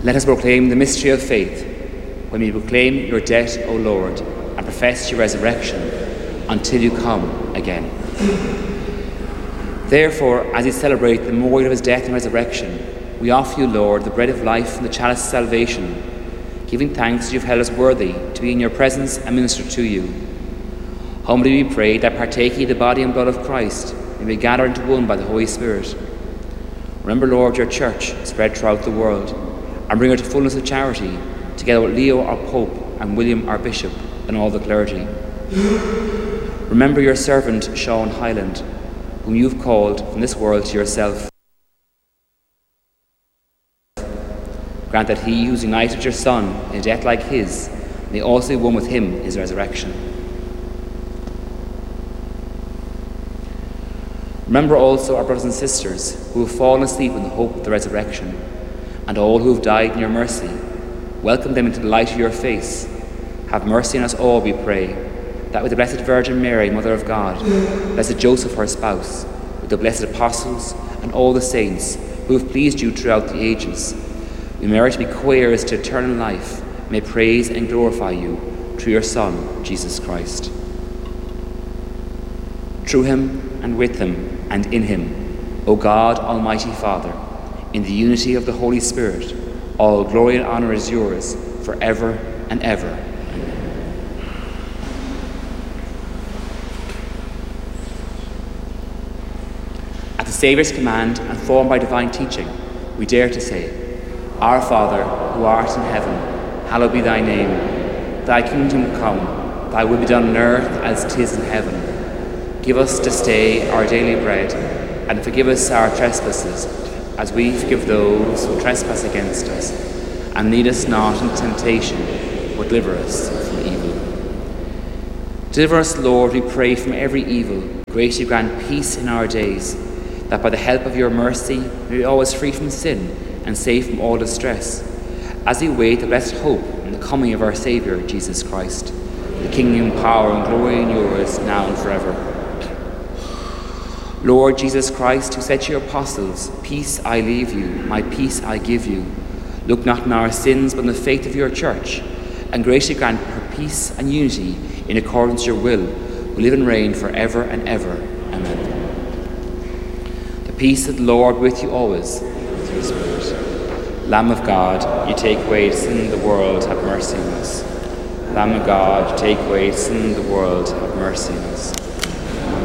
Let us proclaim the mystery of faith when we proclaim your death, O Lord, and profess your resurrection until you come again. Therefore, as we celebrate the memorial of his death and resurrection, we offer you, Lord, the bread of life and the chalice of salvation, giving thanks that you have held us worthy to be in your presence and minister to you. Humbly we pray that, partaking of the body and blood of Christ, we may gather into one by the Holy Spirit. Remember, Lord, your church spread throughout the world, and bring her to fullness of charity, together with Leo our Pope and William our Bishop and all the clergy. Remember your servant Sean Hyland, whom you have called from this world to yourself. Grant that he who is united with your Son in a death like his may also be one with him in his resurrection. Remember also our brothers and sisters who have fallen asleep in the hope of the resurrection, and all who have died in your mercy. Welcome them into the light of your face. Have mercy on us all, we pray, that with the Blessed Virgin Mary, Mother of God, Blessed Joseph, her spouse, with the blessed apostles and all the saints who have pleased you throughout the ages, we merit to be co-heirs to eternal life, may praise and glorify you through your Son, Jesus Christ. Through him and with him and in him, O God, Almighty Father, in the unity of the Holy Spirit, all glory and honour is yours forever and ever. At the Saviour's command and formed by divine teaching, we dare to say, Our Father, who art in heaven, hallowed be thy name. Thy kingdom come, thy will be done on earth as 'tis in heaven. Give us this day our daily bread, and forgive us our trespasses, as we forgive those who trespass against us. And lead us not into temptation, but deliver us from evil. Deliver us, Lord, we pray, from every evil. Graciously grant peace in our days, that by the help of your mercy we be always free from sin and safe from all distress, as we wait the blessed hope and the coming of our Saviour, Jesus Christ. The kingdom, power and glory are yours, now and forever. Lord Jesus Christ, who said to your apostles, Peace I leave you, my peace I give you, look not on our sins, but on the faith of your church, and graciously grant her peace and unity in accordance with your will, who live and reign forever and ever. Amen. The peace of the Lord with you always, with your spirit. Lamb of God, you take away the sin of the world, have mercy on us. Lamb of God, you take away the sin of the world, have mercy on us.